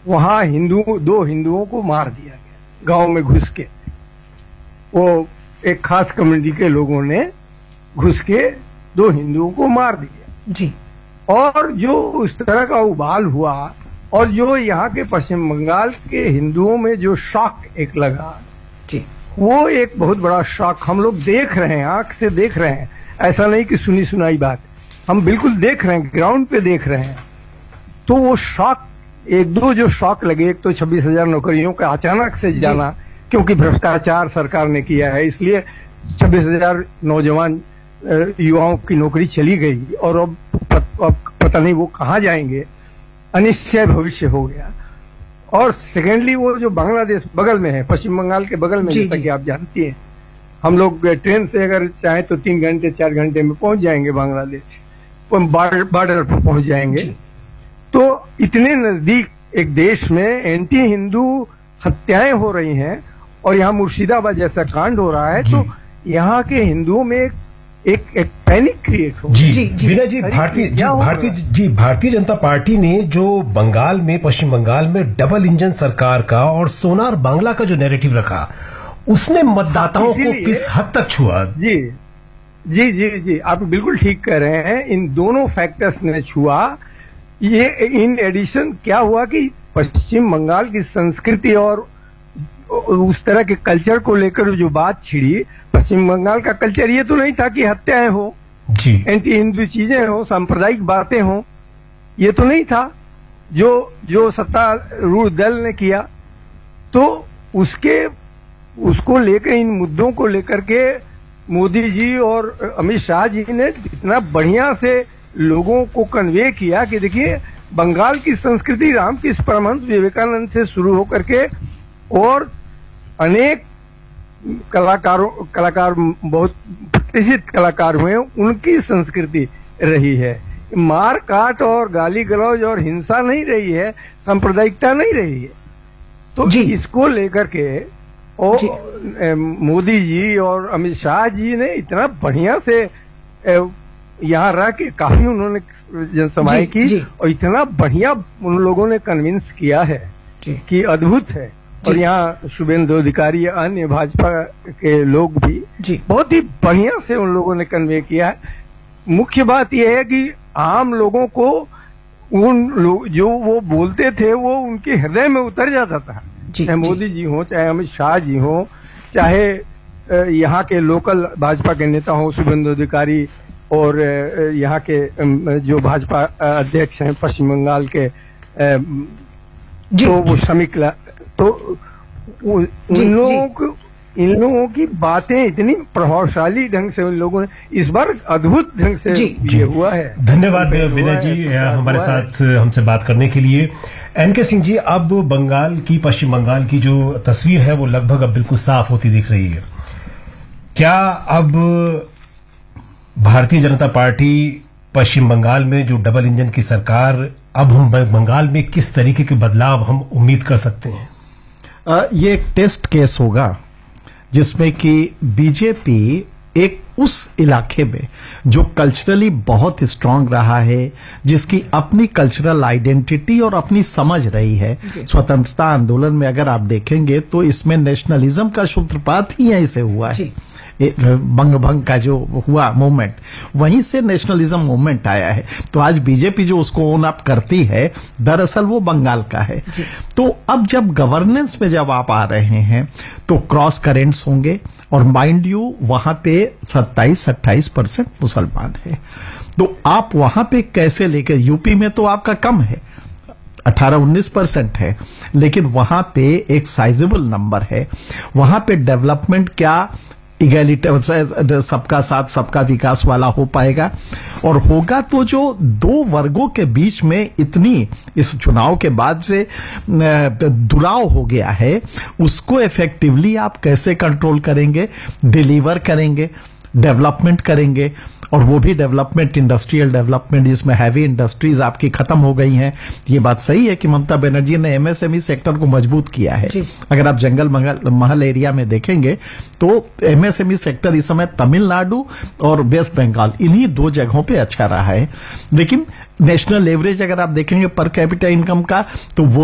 वहां दो हिंदुओं को मार दिया गया गांव में घुस के। वो एक खास कम्युनिटी के लोगों ने घुस के दो हिंदुओं को मार दिया जी। और जो उस तरह का उबाल हुआ और जो यहाँ के पश्चिम बंगाल के हिंदुओं में जो शॉक एक लगा जी, वो एक बहुत बड़ा शॉक हम लोग देख रहे हैं, आंख से देख रहे हैं। ऐसा नहीं कि सुनी सुनाई बात, हम बिल्कुल देख रहे हैं, ग्राउंड पे देख रहे हैं। तो वो शॉक, एक दो जो शॉक लगे, एक तो 26,000 नौकरियों का अचानक से जाना, क्योंकि भ्रष्टाचार सरकार ने किया है, इसलिए 26,000 नौजवान युवाओं की नौकरी चली गई और अब पता नहीं वो कहाँ जाएंगे, अनिश्चय भविष्य हो गया। और सेकेंडली वो जो बांग्लादेश बगल में है, पश्चिम बंगाल के बगल में, जैसा कि आप जानती हैं, हम लोग ट्रेन से अगर चाहें तो 3 घंटे 4 घंटे में पहुंच जाएंगे बांग्लादेश, बॉर्डर पर पहुंच जाएंगे। तो इतने नजदीक एक देश में एंटी हिंदू हत्याएं हो रही हैं और यहाँ मुर्शिदाबाद जैसा कांड हो रहा है, तो यहाँ के हिंदुओं में एक पैनिक क्रिएट हो। जी विनय जी, भारतीय जनता पार्टी ने जो बंगाल में, पश्चिम बंगाल में डबल इंजन सरकार का और सोनार बांग्ला का जो नैरेटिव रखा, उसने मतदाताओं को किस हद तक छुआ? जी जी जी जी, आप बिल्कुल ठीक कह रहे हैं, इन दोनों फैक्टर्स ने छुआ। ये इन एडिशन क्या हुआ कि पश्चिम बंगाल की संस्कृति और उस तरह के कल्चर को लेकर जो बात छिड़ी, पश्चिम बंगाल का कल्चर ये तो नहीं था कि हत्याएं हो, एंटी हिंदू चीजें हो, सांप्रदायिक बातें हो, ये तो नहीं था जो सत्तारूढ़ दल ने किया। तो उसको लेकर, इन मुद्दों को लेकर के मोदी जी और अमित शाह जी ने इतना बढ़िया से लोगों को कन्वे किया कि देखिए, बंगाल की संस्कृति रामकृष्ण परमहंस विवेकानंद से शुरू होकर के और अनेक कलाकार बहुत प्रतिष्ठित कलाकार हुए, उनकी संस्कृति रही है। मार काट और गाली गलौज और हिंसा नहीं रही है, सांप्रदायिकता नहीं रही है। तो इसको लेकर के मोदी जी और अमित शाह जी ने इतना बढ़िया से यहाँ रह के काफी उन्होंने जनसभाएं की और इतना बढ़िया उन लोगों ने कन्विंस किया है कि अद्भुत है। और यहाँ शुभेंदु अधिकारी या अन्य भाजपा के लोग भी बहुत ही बढ़िया से उन लोगों ने कन्वे किया है। मुख्य बात यह है कि आम लोगों को जो वो बोलते थे वो उनके हृदय में उतर जाता था, चाहे मोदी जी हो, चाहे अमित शाह जी हो, चाहे यहाँ के लोकल भाजपा के नेता हो, शुभेंदु अधिकारी, और यहाँ के जो भाजपा अध्यक्ष हैं पश्चिम बंगाल के, तो वो श्रमिक, तो इन लोगों की बातें इतनी प्रभावशाली ढंग से उन लोगों ने इस बार अद्भुत ढंग से ये हुआ है। धन्यवाद विनय जी हमारे साथ हमसे बात करने के लिए। एनके सिंह जी, अब पश्चिम बंगाल की जो तस्वीर है वो लगभग अब बिल्कुल साफ होती दिख रही है। क्या अब भारतीय जनता पार्टी पश्चिम बंगाल में जो डबल इंजन की सरकार, अब हम बंगाल में किस तरीके के बदलाव हम उम्मीद कर सकते हैं? ये एक टेस्ट केस होगा जिसमें कि बीजेपी एक उस इलाके में जो कल्चरली बहुत स्ट्रांग रहा है, जिसकी अपनी कल्चरल आइडेंटिटी और अपनी समझ रही है, स्वतंत्रता आंदोलन में अगर आप देखेंगे तो इसमें नेशनलिज्म का सूत्रपात ही यहीं से हुआ है। बंग भंग का जो हुआ मूवमेंट, वहीं से नेशनलिज्म मूवमेंट आया है। तो आज बीजेपी जो उसको ओन अप करती है, दरअसल वो बंगाल का है। तो अब जब गवर्नेंस में जब आप आ रहे हैं तो क्रॉस करेंट्स होंगे, और माइंड यू वहां पे 27-28% मुसलमान है। तो आप वहां पे कैसे लेकर, यूपी में तो आपका कम है, 18-19% है, लेकिन वहां पे एक साइजेबल नंबर है। वहां पे डेवलपमेंट क्या इगैलिटी, सबका साथ सबका विकास वाला हो पाएगा? और होगा तो जो दो वर्गों के बीच में इतनी इस चुनाव के बाद से दुराव हो गया है, उसको इफेक्टिवली आप कैसे कंट्रोल करेंगे, डिलीवर करेंगे, डेवलपमेंट करेंगे? और वो भी डेवलपमेंट, इंडस्ट्रियल डेवलपमेंट, जिसमें हैवी इंडस्ट्रीज आपकी खत्म हो गई हैं। ये बात सही है कि ममता बनर्जी ने एमएसएमई सेक्टर को मजबूत किया है। अगर आप जंगल महल एरिया में देखेंगे तो एमएसएमई सेक्टर इस समय तमिलनाडु और वेस्ट बंगाल, इन्हीं 2 जगहों पे अच्छा रहा है। लेकिन नेशनल एवरेज अगर आप देखेंगे पर कैपिटा इनकम का, तो वो